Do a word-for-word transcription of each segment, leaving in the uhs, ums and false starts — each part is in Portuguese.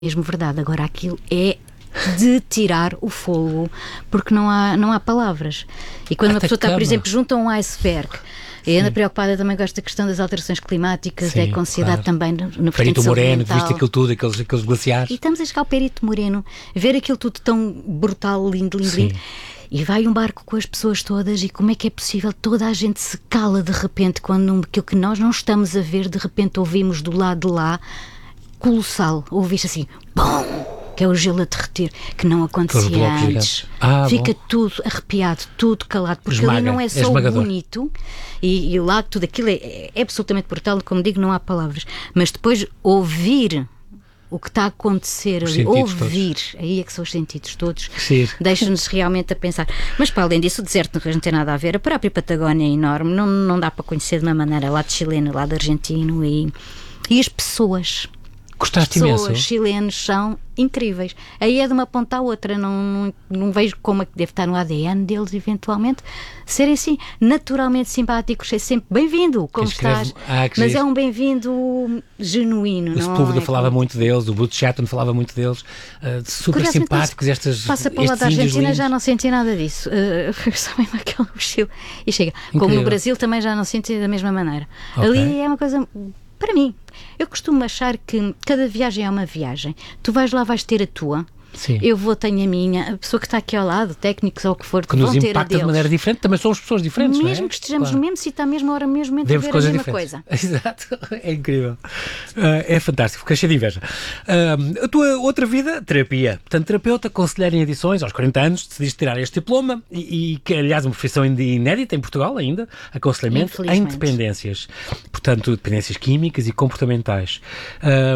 mesmo verdade. Agora, aquilo é de tirar o fogo, porque não há, não há palavras. E quando Até uma pessoa está, cama. por exemplo, junto a um iceberg, e anda preocupada também com esta questão das alterações climáticas, Sim, é com ansiedade claro. também no, no Perito vertente Moreno, que viste mental. aquilo tudo, aqueles, aqueles glaciares. E estamos a chegar ao Perito Moreno, ver aquilo tudo tão brutal, lindo, lindo, Sim. lindo. E vai um barco com as pessoas todas, e como é que é possível toda a gente se cala de repente quando aquilo que nós não estamos a ver, de repente ouvimos do lado de lá, colossal, ouviste assim, bom, que é o gelo a derreter, que não acontecia blocos antes. Ah, Fica bom. tudo arrepiado, tudo calado, porque Esmaga, ali não é é só esmagador. bonito, e, e lá tudo aquilo é, é absolutamente brutal, como digo, não há palavras, mas depois ouvir o que está a acontecer Os ali, sentidos ouvir, aí é que são os sentidos todos, Sim. deixa-nos realmente a pensar. Mas para além disso, o deserto não tem nada a ver, a própria Patagónia é enorme, não, não dá para conhecer de uma maneira lá de chileno, lá de argentino, e, e as pessoas. Gostaste As pessoas imenso? chilenos são incríveis. Aí é de uma ponta à outra, não, não, não vejo como é que deve estar no A D N deles, eventualmente, serem assim, naturalmente simpáticos, é sempre bem-vindo, como Quem escreve- estás, Ah, que mas giro. é um bem-vindo genuíno, O não Sepúlveda é? falava Como- muito deles, o Bruce Chatton falava muito deles, uh, super Curiosamente, simpáticos, estas, passa para lá estes da índios Argentina, lindos. já não senti nada disso. Uh, só mesmo aquele estilo. E chega. Como Incrível. no Brasil também já não senti da mesma maneira. Ok. Ali é uma coisa. Para mim, eu costumo achar que cada viagem é uma viagem. Tu vais lá, vais ter a tua. Sim. Eu vou, tenho a minha. A pessoa que está aqui ao lado, técnicos ou o que for, Que vão nos ter a impacta de deles. maneira diferente, também somos pessoas diferentes, não é? Mesmo que estejamos Claro. no mesmo sítio, à mesma hora, mesmo momento, a Vemos ver a coisas mesma diferentes. coisa. Exato, é incrível. Ah, é fantástico, fiquei cheio de inveja. Ah, a tua outra vida, terapia. Portanto, terapeuta, conselheiro em edições, aos quarenta anos, decidiste tirar este diploma e, e que, aliás, é uma profissão inédita em Portugal ainda, aconselhamento em Infelizmente. dependências. Portanto, dependências químicas e comportamentais. Ah,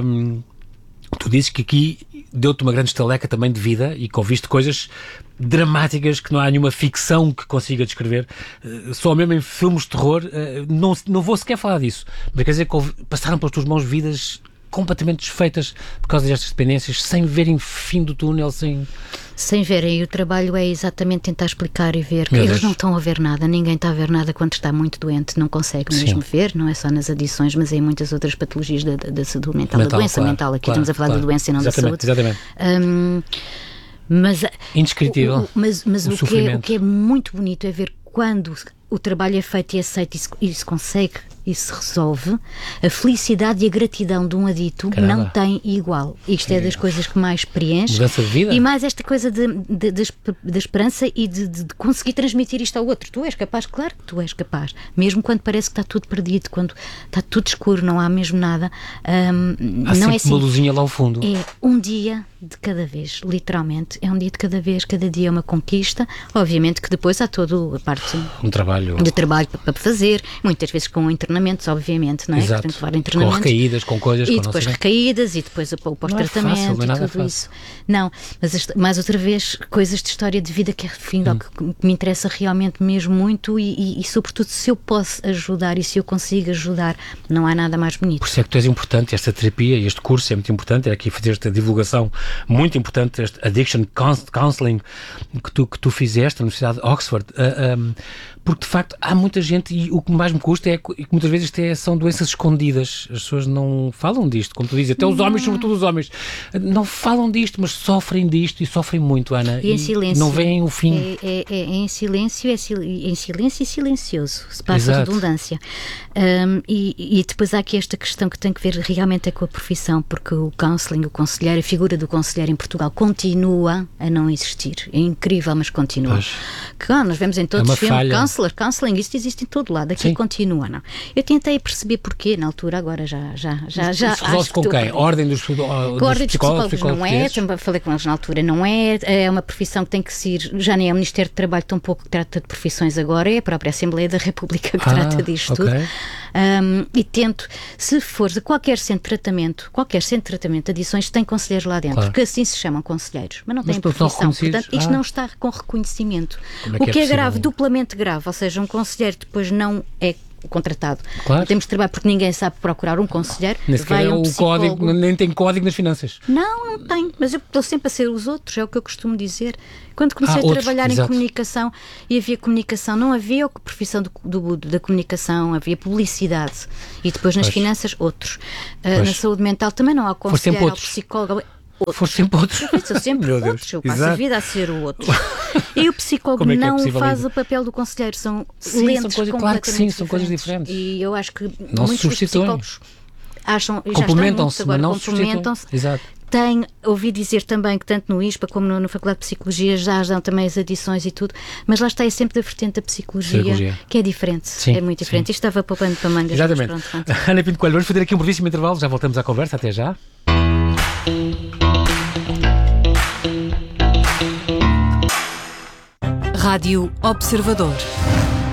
tu dizes que aqui deu-te uma grande estaleca também de vida e que ouviste coisas dramáticas que não há nenhuma ficção que consiga descrever. Uh, só mesmo em filmes de terror, uh, não, não vou sequer falar disso, mas quer dizer que houve- passaram pelas tuas mãos vidas completamente desfeitas por causa destas dependências, sem verem fim do túnel, sem... Sem verem, e o trabalho é exatamente tentar explicar e ver que Meu eles Deus. não estão a ver nada, ninguém está a ver nada quando está muito doente, não consegue Sim. mesmo ver, não é só nas adições, mas em muitas outras patologias da, da- da saúde mental, Mental, da doença claro, mental, aqui claro, estamos a falar claro. da doença e não Exatamente, da saúde. exatamente. Hum, mas Indescritível. o- o- mas, mas O o, que é, sofrimento. o que é muito bonito é ver quando o trabalho é feito e aceito e se, e se consegue e se resolve, a felicidade e a gratidão de um adito Caramba. não tem igual. Isto é das coisas que mais preenche. Mudança de vida. E mais esta coisa de, de, de, de esperança e de, de, de conseguir transmitir isto ao outro. Tu és capaz, claro que tu és capaz. Mesmo quando parece que está tudo perdido, quando está tudo escuro, não há mesmo nada. hum, Há não sempre é assim. uma luzinha lá ao fundo. É um dia de cada vez, literalmente. É um dia de cada vez, cada dia é uma conquista. Obviamente que depois há toda a parte Um trabalho... de trabalho para fazer, muitas vezes com internamentos, obviamente, não é? Exato. Que tem que levar Com internamentos. recaídas, com coisas, E com não depois sei o quê. recaídas, e depois o, o pós-tratamento fácil, não é e nada tudo fácil. isso. Não, mas esta- mais outra vez, coisas de história de vida que é fim, Hum. que, que me interessa realmente mesmo muito e, e, e, sobretudo, se eu posso ajudar e se eu consigo ajudar, não há nada mais bonito. Por isso é que tu és importante, esta terapia, este curso é muito importante, é aqui fazer esta divulgação muito importante, este Addiction Cons- Counseling que tu, que tu fizeste na Universidade de Oxford, uh, um, porque de facto há muita gente e o que mais me custa é que muitas vezes isto é, são doenças escondidas, as pessoas não falam disto, como tu dizes, até os homens, sobretudo os homens, não falam disto, mas sofrem disto e sofrem muito, Ana, E em silêncio. não veem o fim. É, é- é em silêncio, é sil- em silêncio e silencioso, se passa a Exato. redundância. Um, e, e depois há aqui esta questão que tem que ver realmente é com a profissão, porque o counselling, o conselheiro, a figura do conselheiro em Portugal continua a não existir. É incrível, mas continua. Pois. Que, ah, nós vemos em todos É uma os filmes, falha. counselor, counselling, isto existe em todo lado, aqui Sim. continua, não. Eu tentei perceber porquê na altura, agora já, já, já, já Isso resolve-se acho que com estou a quem? perder. Ordem dos, dos Com a ordem dos psicólogos, psicólogos não é, portugueses? também falei com eles na altura, não é, é uma profissão que tem que ser, já nem é o Ministério do Trabalho tão pouco que trata de profissões agora, é a própria Assembleia da República que Ah, trata disto ok. tudo. Um, e tento, se fores a qualquer centro de tratamento, qualquer centro de tratamento de adições tem conselheiros lá dentro, Claro. porque assim se chamam conselheiros, mas não Mas têm não estão profissão, reconhecidos? portanto isto Ah. não está com reconhecimento. Como é o que é que é, possível? grave, duplamente grave, ou seja, um conselheiro depois não é contratado. Claro. Temos de trabalhar porque ninguém sabe procurar um conselheiro, Nem sequer vai é um o psicólogo. código, nem tem código nas finanças. Não, não tem, mas eu estou sempre a ser os outros, é o que eu costumo dizer. Quando comecei Ah, a outros, trabalhar exato. em comunicação e havia comunicação, não havia a profissão do, do- da comunicação, havia publicidade. E depois nas Pois. finanças, outros. Ah, Pois. na saúde mental também não há Foram sempre conselheiro, há outros. psicólogo. outros. Foste sempre outros. Sou sempre Meu Deus. outros. Eu passo Exato. a vida a ser o outro. E o psicólogo Como é que é não possível faz ainda? o papel do conselheiro. São Sim, lentes são coisas- completamente claro que sim, são diferentes. coisas diferentes. E eu acho que Não se muitos dos substituem. psicólogos acham, já Complementam-se, estão muitos mas agora, não se substituem. complementam-se. Exato. Tenho ouvi dizer também que tanto no ISPA como no, na Faculdade de Psicologia já dão também as adições e tudo, mas lá está, é sempre da vertente da psicologia, Psicologia. que é diferente, Sim, é muito diferente. sim. Isto estava poupando para mangas. Exatamente. Mas pronto, pronto. Ana Pinto Coelho, vamos fazer aqui um brevíssimo intervalo, já voltamos à conversa, até já. Rádio Observador.